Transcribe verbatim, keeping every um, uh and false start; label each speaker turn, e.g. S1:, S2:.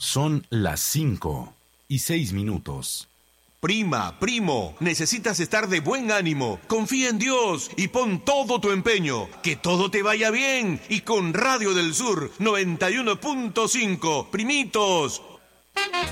S1: Son las cinco y seis minutos.
S2: Prima, primo, necesitas estar de buen ánimo. Confía en Dios y pon todo tu empeño. Que todo te vaya bien. Y con Radio del Sur noventa y uno punto cinco, primitos,